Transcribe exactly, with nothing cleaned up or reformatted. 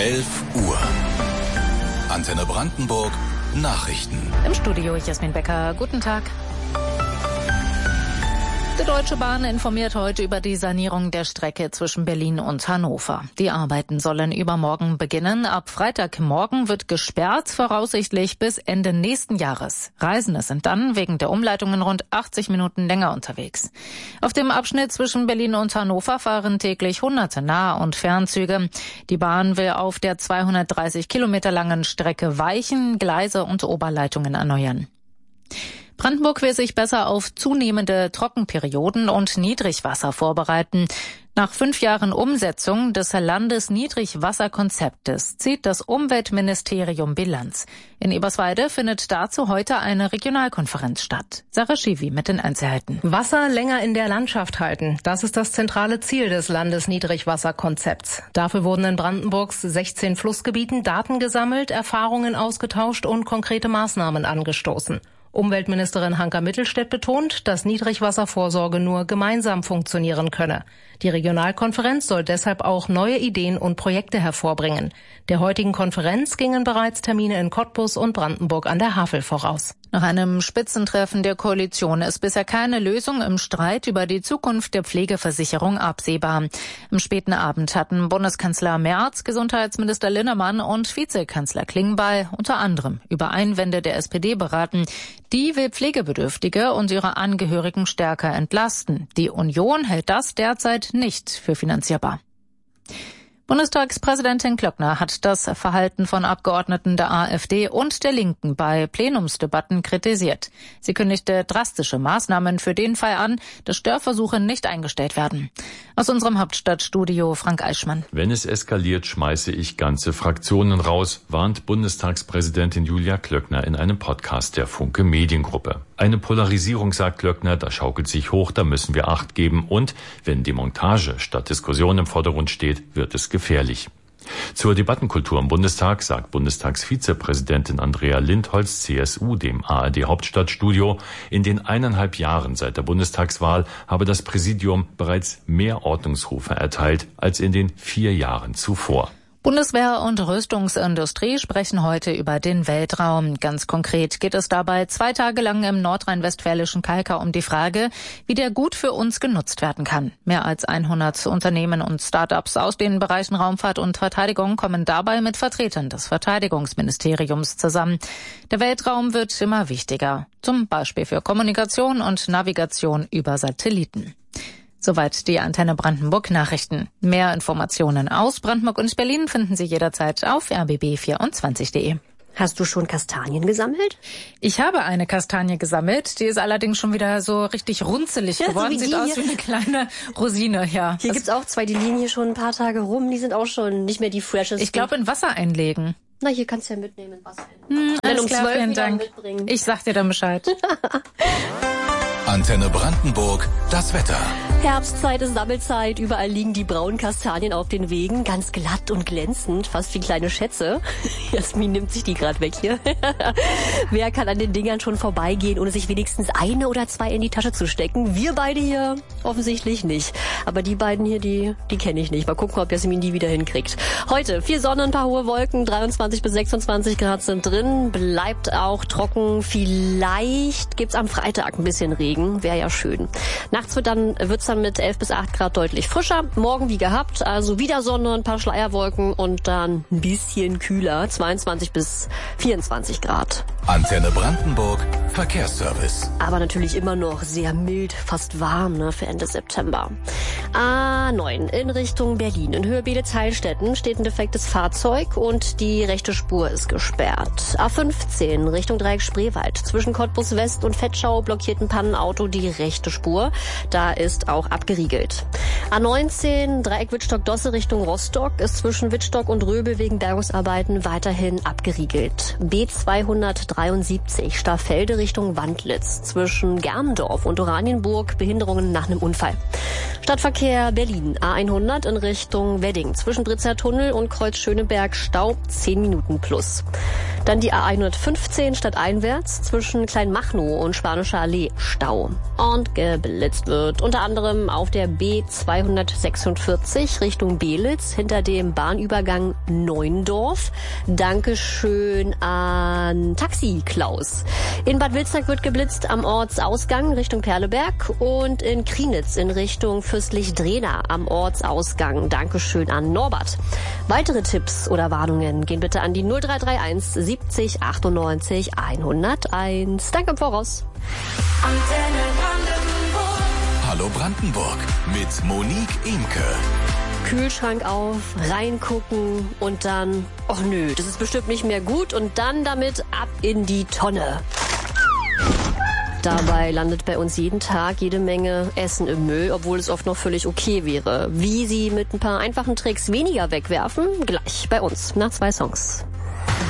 elf Uhr. Antenne Brandenburg, Nachrichten. Im Studio Jasmin Becker. Guten Tag. Die Deutsche Bahn informiert heute über die Sanierung der Strecke zwischen Berlin und Hannover. Die Arbeiten sollen übermorgen beginnen. Ab Freitagmorgen wird gesperrt, voraussichtlich bis Ende nächsten Jahres. Reisende sind dann wegen der Umleitungen rund achtzig Minuten länger unterwegs. Auf dem Abschnitt zwischen Berlin und Hannover fahren täglich hunderte Nah- und Fernzüge. Die Bahn will auf der zweihundertdreißig Kilometer langen Strecke Weichen, Gleise und Oberleitungen erneuern. Brandenburg will sich besser auf zunehmende Trockenperioden und Niedrigwasser vorbereiten. Nach fünf Jahren Umsetzung des Landesniedrigwasserkonzeptes zieht das Umweltministerium Bilanz. In Eberswalde findet dazu heute eine Regionalkonferenz statt. Sarah Schiwi mit den Einzelheiten. Wasser länger in der Landschaft halten, das ist das zentrale Ziel des Landesniedrigwasserkonzepts. Dafür wurden in Brandenburgs sechzehn Flussgebieten Daten gesammelt, Erfahrungen ausgetauscht und konkrete Maßnahmen angestoßen. Umweltministerin Hanka Mittelstädt betont, dass Niedrigwasservorsorge nur gemeinsam funktionieren könne. Die Regionalkonferenz soll deshalb auch neue Ideen und Projekte hervorbringen. Der heutigen Konferenz gingen bereits Termine in Cottbus und Brandenburg an der Havel voraus. Nach einem Spitzentreffen der Koalition ist bisher keine Lösung im Streit über die Zukunft der Pflegeversicherung absehbar. Am späten Abend hatten Bundeskanzler Merz, Gesundheitsminister Linnemann und Vizekanzler Klingbeil unter anderem über Einwände der S P D beraten. Die will Pflegebedürftige und ihre Angehörigen stärker entlasten. Die Union hält das derzeit nicht für finanzierbar. Bundestagspräsidentin Klöckner hat das Verhalten von Abgeordneten der AfD und der Linken bei Plenumsdebatten kritisiert. Sie kündigte drastische Maßnahmen für den Fall an, dass Störversuche nicht eingestellt werden. Aus unserem Hauptstadtstudio Frank Eichmann. Wenn es eskaliert, schmeiße ich ganze Fraktionen raus, warnt Bundestagspräsidentin Julia Klöckner in einem Podcast der Funke Mediengruppe. Eine Polarisierung, sagt Klöckner, da schaukelt sich hoch, da müssen wir Acht geben. Und wenn Demontage statt Diskussion im Vordergrund steht, wird es gefährlich. Zur Debattenkultur im Bundestag sagt Bundestagsvizepräsidentin Andrea Lindholz, C S U, dem A R D-Hauptstadtstudio, in den eineinhalb Jahren seit der Bundestagswahl habe das Präsidium bereits mehr Ordnungsrufe erteilt als in den vier Jahren zuvor. Bundeswehr und Rüstungsindustrie sprechen heute über den Weltraum. Ganz konkret geht es dabei zwei Tage lang im nordrhein-westfälischen Kalkar um die Frage, wie der gut für uns genutzt werden kann. Mehr als hundert Unternehmen und Start-ups aus den Bereichen Raumfahrt und Verteidigung kommen dabei mit Vertretern des Verteidigungsministeriums zusammen. Der Weltraum wird immer wichtiger, zum Beispiel für Kommunikation und Navigation über Satelliten. Soweit die Antenne Brandenburg Nachrichten. Mehr Informationen aus Brandenburg und Berlin finden Sie jederzeit auf r b b vierundzwanzig punkt de. Hast du schon Kastanien gesammelt? Ich habe eine Kastanie gesammelt. Die ist allerdings schon wieder so richtig runzelig ja, geworden. So Sieht aus hier. wie eine kleine Rosine, ja. Hier das gibt's auch zwei, die liegen hier schon ein paar Tage rum. Die sind auch schon nicht mehr die freshest. Ich glaube in Wasser einlegen. Na, hier kannst du ja mitnehmen in Wasser. Hm, alles um klar, vielen Dank. Mitbringen. Ich sag dir dann Bescheid. Antenne Brandenburg, das Wetter. Herbstzeit ist Sammelzeit. Überall liegen die braunen Kastanien auf den Wegen. Ganz glatt und glänzend, fast wie kleine Schätze. Jasmin nimmt sich die gerade weg hier. Wer kann an den Dingern schon vorbeigehen, ohne sich wenigstens eine oder zwei in die Tasche zu stecken? Wir beide hier offensichtlich nicht. Aber die beiden hier, die, die kenne ich nicht. Mal gucken, ob Jasmin die wieder hinkriegt. Heute viel Sonne, ein paar hohe Wolken. dreiundzwanzig bis sechsundzwanzig Grad sind drin. Bleibt auch trocken. Vielleicht gibt's am Freitag ein bisschen Regen. Wäre ja schön. Nachts wird dann, wird's dann mit elf bis acht Grad deutlich frischer. Morgen wie gehabt, also wieder Sonne, ein paar Schleierwolken und dann ein bisschen kühler. zweiundzwanzig bis vierundzwanzig Grad. Antenne Brandenburg, Verkehrsservice. Aber natürlich immer noch sehr mild, fast warm, ne, für Ende September. A neun in Richtung Berlin. In Höhe Beelitz-Heilstätten steht ein defektes Fahrzeug und die rechte Spur ist gesperrt. A fünfzehn Richtung Dreieck Spreewald. Zwischen Cottbus West und Vetschau blockiert ein Pannenauto die rechte Spur. Da ist auch abgeriegelt. A neunzehn Dreieck Wittstock-Dosse Richtung Rostock ist zwischen Wittstock und Röbel wegen Bergungsarbeiten weiterhin abgeriegelt. B zweihundertdreiundsiebzig Staffelde Richtung Wandlitz. Zwischen Germendorf und Oranienburg Behinderungen nach einem Unfall. Stadtverkehr Berlin. A hundert in Richtung Wedding. Zwischen Britzer Tunnel und Kreuz Schöneberg Stau zehn Minuten plus. Dann die A hundertfünfzehn stadteinwärts zwischen Kleinmachnow und Spanischer Allee Stau. Und geblitzt wird unter anderem auf der B zweihundertsechsundvierzig Richtung Belitz hinter dem Bahnübergang Neuendorf. Dankeschön an Taxi Klaus. In Bad Wilsnack wird geblitzt am Ortsausgang Richtung Perleberg und in Krienitz in Richtung Fürstlich-Drehna am Ortsausgang. Dankeschön an Norbert. Weitere Tipps oder Warnungen gehen bitte an die null drei drei eins siebzig achtundneunzig hunderteins. Danke im Voraus. Hallo Brandenburg mit Monique Imke. Kühlschrank auf, reingucken und dann, ach nö, das ist bestimmt nicht mehr gut und dann damit ab in die Tonne. Dabei landet bei uns jeden Tag jede Menge Essen im Müll, obwohl es oft noch völlig okay wäre. Wie Sie mit ein paar einfachen Tricks weniger wegwerfen, gleich bei uns nach zwei Songs.